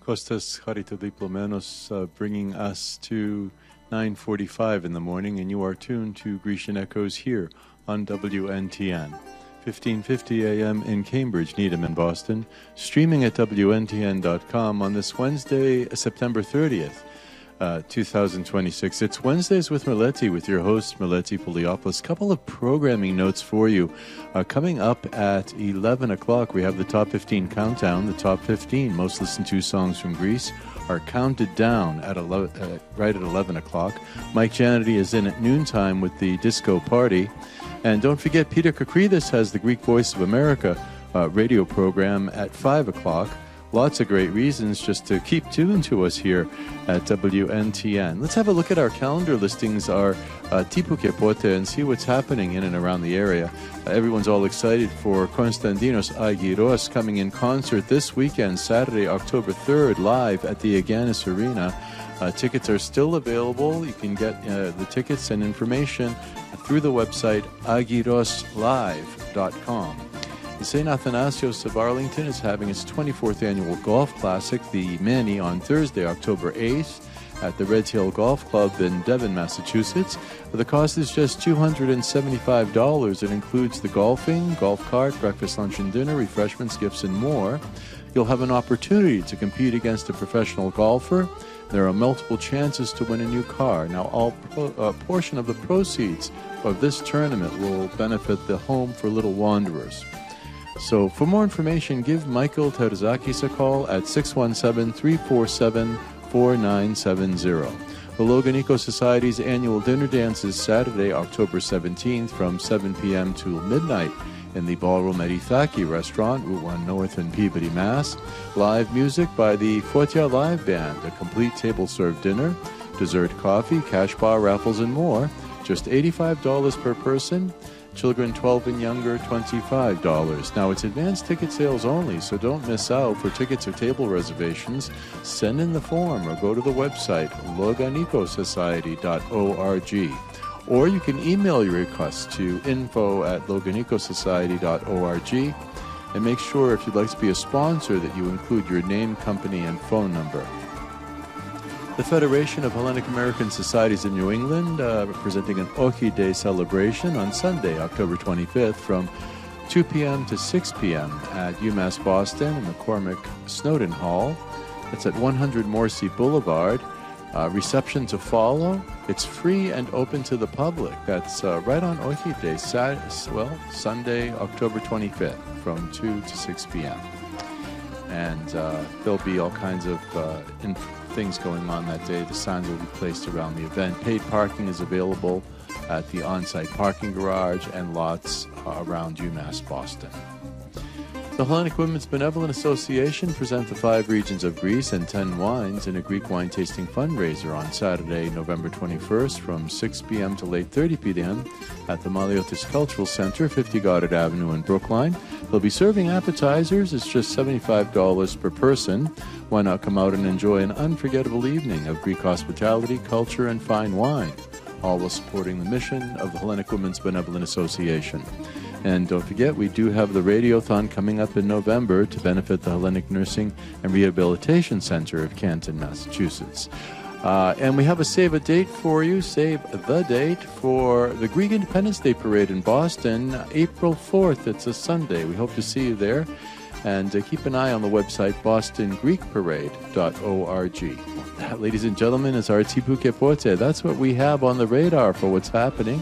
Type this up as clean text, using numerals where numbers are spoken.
Kostas Charitodiplomenos bringing us to 9:45 in the morning, and you are tuned to Grecian Echoes here on WNTN. 1550 AM in Cambridge, Needham in Boston, streaming at WNTN.com on this Wednesday, September 30th, 2026. It's Wednesdays with Merleti, with your host, Merleti Poliopoulos. Couple of programming notes for you. Coming up at 11 o'clock, we have the Top 15 Countdown. The Top 15 most listened to songs from Greece are counted down at right at 11 o'clock. Mike Janity is in at noontime with the Disco Party. And don't forget, Peter Kakridis has the Greek Voice of America radio program at 5 o'clock. Lots of great reasons just to keep tuned to us here at WNTN. Let's have a look at our calendar listings, our Tipu Kepote, and see what's happening in and around the area. Everyone's all excited for Konstantinos Agiros coming in concert this weekend, Saturday, October 3rd, live at the Aganis Arena. Tickets are still available. You can get the tickets and information through the website agiroslive.com. The St. Athanasios of Arlington is having its 24th annual Golf Classic, the Mani, on Thursday, October 8th at the Red Hill Golf Club in Devon, Massachusetts. The cost is just $275. It includes the golfing, golf cart, breakfast, lunch, and dinner, refreshments, gifts, and more. You'll have an opportunity to compete against a professional golfer. There are multiple chances to win a new car. Now, a portion of the proceeds of this tournament will benefit the Home for Little Wanderers. So for more information, give Michael Terzakis a call at 617-347-4970. The Loganiko Society's annual dinner dance is Saturday, October 17th from 7 p.m. to midnight in the Ballroom at Ithaki Restaurant, Route 1 North in Peabody, Mass. Live music by the Fotia Live Band, a complete table-served dinner, dessert, coffee, cash bar, raffles, and more. Just $85 per person. Children 12 and younger, $25. Now, it's advanced ticket sales only, so don't miss out. For tickets or table reservations, send in the form or go to the website, loganicosociety.org. Or you can email your request to info@loganicosociety.org. And make sure, if you'd like to be a sponsor, that you include your name, company, and phone number. The Federation of Hellenic American Societies in New England presenting an Ohi Day celebration on Sunday, October 25th from 2 p.m. to 6 p.m. at UMass Boston in the Cormac Snowden Hall. It's at 100 Morrissey Boulevard. Reception to follow. It's free and open to the public. That's right on Ohi Day, Sunday, October 25th from 2 to 6 p.m. And there'll be all kinds of things going on that day. The signs will be placed around the event. Paid parking is available at the on-site parking garage and lots around UMass Boston. The Hellenic Women's Benevolent Association present the 5 regions of Greece and 10 wines in a Greek wine tasting fundraiser on Saturday, November 21st from 6 p.m. to 8:30 p.m. at the Maliotis Cultural Center, 50 Goddard Avenue in Brookline. They'll be serving appetizers. It's just $75 per person. Why not come out and enjoy an unforgettable evening of Greek hospitality, culture, and fine wine, all while supporting the mission of the Hellenic Women's Benevolent Association. And don't forget, we do have the Radiothon coming up in November to benefit the Hellenic Nursing and Rehabilitation Center of Canton, Massachusetts. And we have a save a date for you, save the date for the Greek Independence Day Parade in Boston, April 4th. It's a Sunday. We hope to see you there. And keep an eye on the website, bostongreekparade.org. That, ladies and gentlemen, is our Tipu Kepote. That's what we have on the radar for what's happening